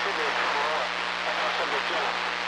特别符合这个天了。